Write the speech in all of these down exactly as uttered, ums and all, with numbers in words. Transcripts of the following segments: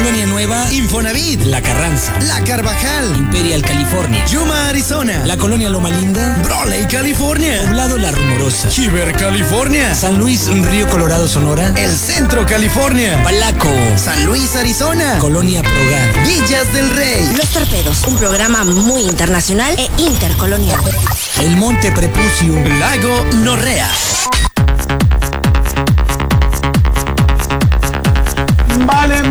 Colonia Nueva, Infonavit, La Carranza, La Carvajal, Imperial, California, Yuma, Arizona, la Colonia Loma Linda, Brawley, California, Poblado La Rumorosa, Chiver, California, San Luis, Río Colorado, Sonora, El Centro, California, Palaco, San Luis, Arizona, Colonia Progar, Villas del Rey, Los Torpedos, un programa muy internacional e intercolonial. El Monte Prepucio, Lago Norrea. Vale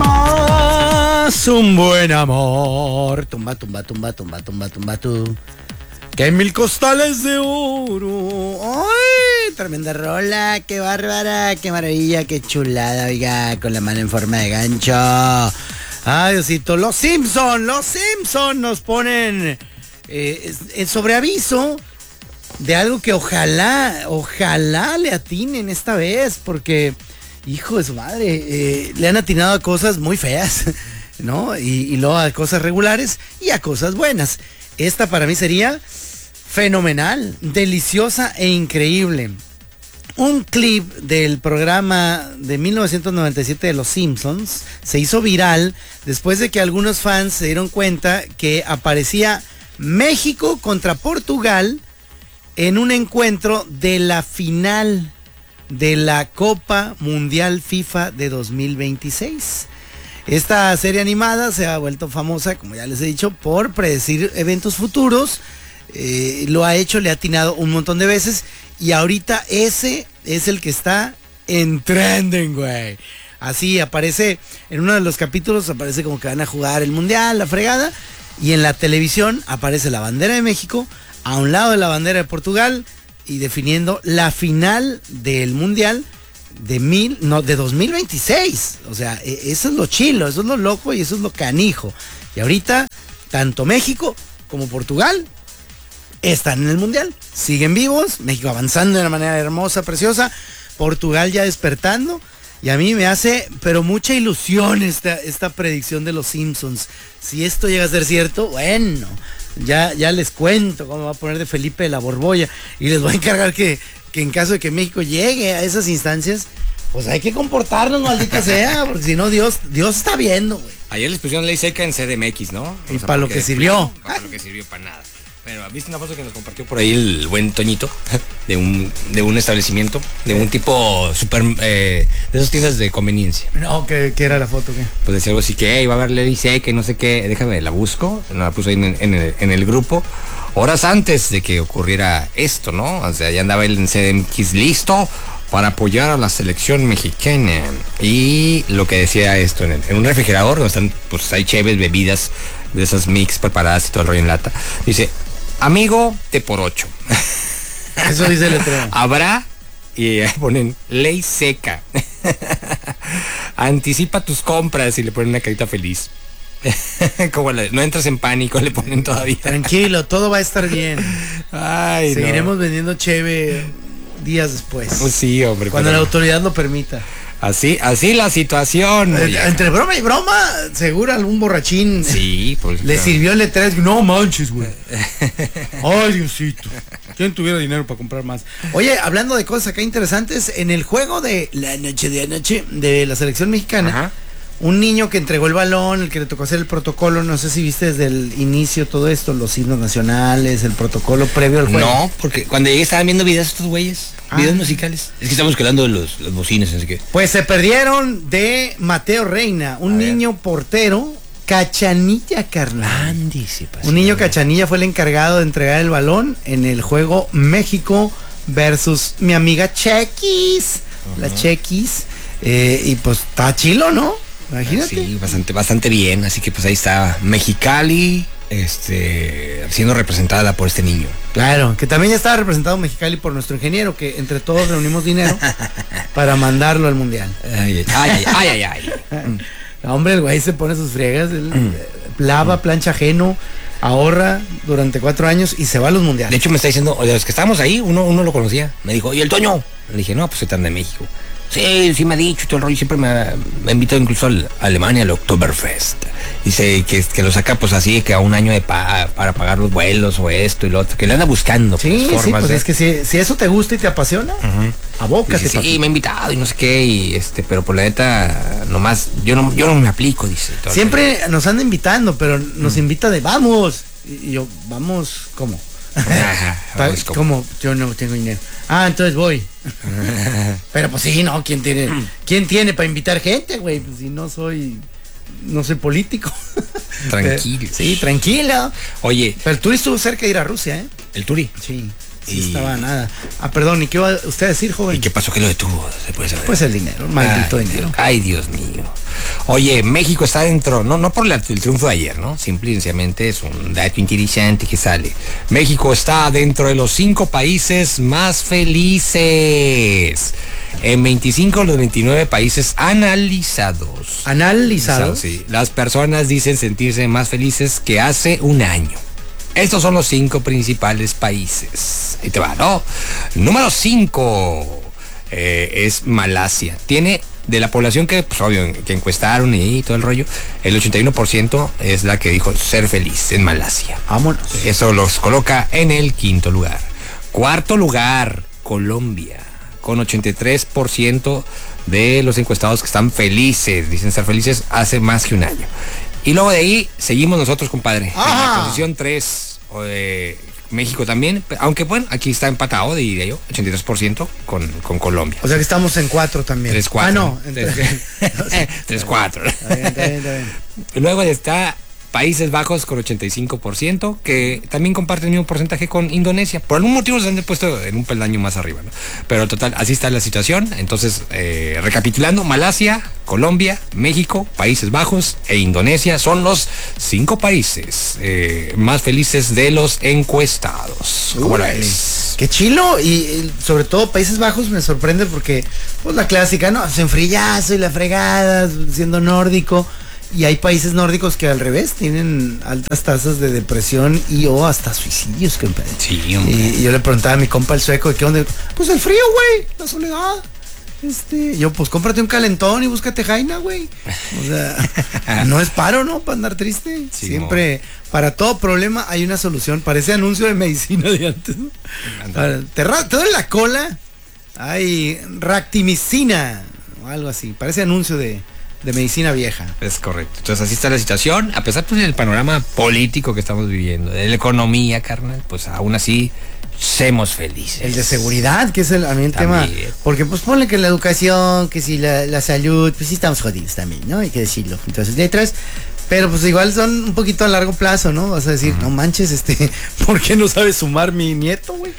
más un buen amor. Tumba, tumba, tumba, tumba, tumba, tumba, tú. Que mil costales de oro. ¡Ay! Tremenda rola, qué bárbara, qué maravilla, qué chulada, oiga, con la mano en forma de gancho. Ay, Diosito, los Simpson, los Simpson nos ponen eh, eh, sobre aviso de algo que ojalá, ojalá le atinen esta vez, porque, hijo de su madre, eh, le han atinado a cosas muy feas, ¿no? Y, y luego a cosas regulares y a cosas buenas. Esta para mí sería fenomenal, deliciosa e increíble. Un clip del programa de mil novecientos noventa y siete de Los Simpsons se hizo viral después de que algunos fans se dieron cuenta que aparecía México contra Portugal en un encuentro de la final de la Copa Mundial FIFA de dos mil veintiséis. Esta serie animada se ha vuelto famosa, como ya les he dicho, por predecir eventos futuros. Eh, lo ha hecho, le ha atinado un montón de veces. Y ahorita ese es el que está en trending, güey. Así aparece, en uno de los capítulos aparece como que van a jugar el Mundial, la fregada. Y en la televisión aparece la bandera de México a un lado de la bandera de Portugal y definiendo la final del Mundial de mil, no, de dos mil veintiséis. O sea, eso es lo chilo, eso es lo loco y eso es lo canijo. Y ahorita, tanto México como Portugal están en el Mundial, siguen vivos, México avanzando de una manera hermosa, preciosa, Portugal ya despertando, y a mí me hace, pero mucha ilusión esta, esta predicción de los Simpsons. Si esto llega a ser cierto, bueno, ya, ya les cuento cómo va a poner de Felipe de la Borbolla, y les voy a encargar que, que en caso de que México llegue a esas instancias, pues hay que comportarnos, maldita sea, porque si no, Dios, Dios está viendo, güey. Ayer les pusieron ley seca en C D M X, ¿no? Y para lo que sirvió. Para lo que sirvió, para nada. Pero ¿viste una foto que nos compartió por ahí el buen Toñito? De un, de un establecimiento, de un tipo super, eh, de esas tiendas de conveniencia. No, ¿qué, qué era la foto? ¿Qué? Pues decía algo así que iba a haber ley seca y no sé qué. Déjame, la busco. La puse ahí en, en, el, en el grupo. Horas antes de que ocurriera esto, ¿no? O sea, ya andaba él en C D M X listo para apoyar a la selección mexicana. Y lo que decía esto, en, el, en un refrigerador donde están, pues hay cheves, bebidas de esas mix preparadas y todo el rollo en lata. Dice, amigo de por ocho. Eso dice el letrero. Habrá, y ahí ponen, ley seca. Anticipa tus compras y le ponen una carita feliz. Como la, no entras en pánico, le ponen todavía. Tranquilo, todo va a estar bien. Ay, seguiremos no. vendiendo cheve días después. Pues sí, hombre. Cuando pero... la autoridad lo permita. Así, así la situación. Eh, entre broma y broma, seguro algún borrachín. Sí, pues. Le sirvió el letrero. No manches, güey. Ay, Diosito. ¿Quién tuviera dinero para comprar más? Oye, hablando de cosas acá interesantes, en el juego de la noche de anoche de la selección mexicana, ajá, un niño que entregó el balón, el que le tocó hacer el protocolo, no sé si viste desde el inicio todo esto, los himnos nacionales, el protocolo previo al juego. No, porque cuando llegué estaban viendo videos estos güeyes, ah. videos musicales. Es que estamos quedando los, los bocines, así que. Pues se perdieron de Mateo Reina, un A niño ver. portero, cachanilla, carnal. Andy, sí, pasa, un niño cachanilla fue el encargado de entregar el balón en el juego México versus mi amiga Chequis, uh-huh. la Chequis, eh, y pues está chilo, ¿no? Imagínate. Sí, bastante, bastante bien, así que pues ahí está Mexicali, este, siendo representada por este niño. Claro, que también ya estaba representado Mexicali por nuestro ingeniero, que entre todos reunimos dinero para mandarlo al mundial. Ay, ay, ay, ay, ay. No, hombre, el güey se pone sus friegas, él, lava, plancha ajeno, ahorra durante cuatro años y se va a los mundiales. De hecho me está diciendo, de los que estábamos ahí, uno, uno lo conocía, me dijo, ¿y el Toño? Le dije, no, pues están de México. Sí, sí me ha dicho todo el rollo, siempre me ha, me ha invitado incluso al, a Alemania, al Oktoberfest. Dice que, que lo saca pues así, que a un año de pa, para pagar los vuelos o esto y lo otro, que le anda buscando sí, pues, sí, formas pues de... es que si, si eso te gusta y te apasiona, uh-huh. abócate. Dice, sí, me ha invitado y no sé qué, y este, pero por la neta, nomás, yo no, yo no me aplico, dice. Siempre nos anda invitando, pero nos mm. invita de vamos. Y yo, vamos, ¿cómo? Ajá, vamos, ¿cómo? Como yo no tengo dinero. Ah, entonces voy. Pero pues sí, no, ¿quién tiene, ¿quién tiene para invitar gente, güey? Pues si no soy, no soy político. Tranquilo. Sí, tranquilo. Oye. Pero el Turi estuvo cerca de ir a Rusia, ¿eh? ¿El Turi? Sí. Sí, y... estaba nada. Ah, perdón, ¿y qué va usted a decir, joven? ¿Y qué pasó que lo detuvo? ¿Se puede saber? Pues el dinero, maldito ay, dinero. Dios, ay, Dios mío. Oye, México está dentro, no, no por la, el triunfo de ayer, ¿no? Simple y sencillamente es un dato interesante que sale. México está dentro de los cinco países más felices. En veinticinco de los veintinueve países analizados. ¿Analizados? Sí. Las personas dicen sentirse más felices que hace un año. Estos son los cinco principales países. Ahí te va, ¿no? Número cinco eh, es Malasia. Tiene, de la población que, pues obvio, que encuestaron y todo el rollo, el ochenta y uno por ciento es la que dijo ser feliz en Malasia. Vámonos. Eso los coloca en el quinto lugar. Cuarto lugar, Colombia, con ochenta y tres por ciento de los encuestados que están felices, dicen ser felices hace más que un año. Y luego de ahí seguimos nosotros, compadre. ¡Ah! En la posición tres, eh, México también, aunque bueno, aquí está empatado de ello, ochenta y tres por ciento con, con Colombia. O sea que estamos en cuatro también. tres cuatro. Ah, no. Entonces... tres cuatro. Está bien, está bien, está bien. Luego está Países Bajos con ochenta y cinco por ciento, que también comparte el mismo porcentaje con Indonesia. Por algún motivo se han puesto en un peldaño más arriba, ¿no? Pero total, así está la situación. Entonces, eh, recapitulando, Malasia, Colombia, México, Países Bajos e Indonesia son los cinco países eh, más felices de los encuestados. ¿Cómo lo ves? Qué chilo, y, y sobre todo Países Bajos me sorprende porque, pues la clásica, ¿no? Hacen frillazo y la fregada, siendo nórdico. Y hay países nórdicos que al revés tienen altas tasas de depresión y o hasta suicidios, compadre. Sí, hombre. Y, y yo le preguntaba a mi compa el sueco, ¿qué onda? Pues el frío, güey, la soledad. Este, yo, pues cómprate un calentón y búscate jaina, güey. O sea, no es paro, ¿no? Para andar triste. Sí, siempre, no. Para todo problema hay una solución. Parece anuncio de medicina de antes, ¿no? Para, te, te duele la cola, hay ractimicina o algo así. Parece anuncio de... de medicina vieja. Es correcto. Entonces así está la situación, a pesar pues, del panorama político que estamos viviendo, de la economía, carnal, pues aún así seamos felices. El de seguridad, que es el, a mí el también. tema, porque pues ponle que la educación, que si la, la salud, pues sí estamos jodidos también, ¿no? Hay que decirlo. Entonces letras, pero pues igual son un poquito a largo plazo, ¿no? Vas a decir, uh-huh. no manches, este, ¿por qué no sabe sumar mi nieto, güey?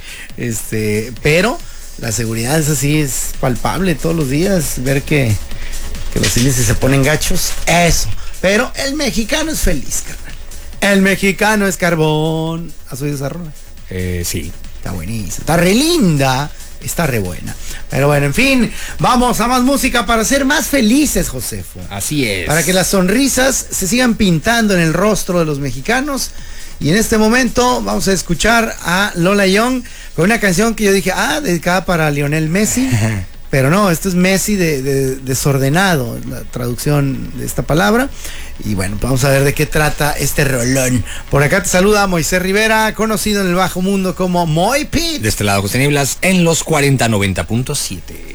Este, pero la seguridad es así, es palpable todos los días, ver que que los índices se ponen gachos, eso. Pero el mexicano es feliz, carnal. El mexicano es carbón. ¿Has oído esa rola? Eh, sí. Está buenísima. Está re linda. Está re buena. Pero bueno, en fin, vamos a más música para ser más felices, Josefo. Así es. Para que las sonrisas se sigan pintando en el rostro de los mexicanos. Y en este momento vamos a escuchar a Lola Young con una canción que yo dije, ah, dedicada para Lionel Messi. Pero no, esto es Messi de, de, desordenado, la traducción de esta palabra. Y bueno, pues vamos a ver de qué trata este rolón. Por acá te saluda Moisés Rivera, conocido en el bajo mundo como Moy Pit. De este lado, José Nieblas, en los cuarenta noventa punto siete.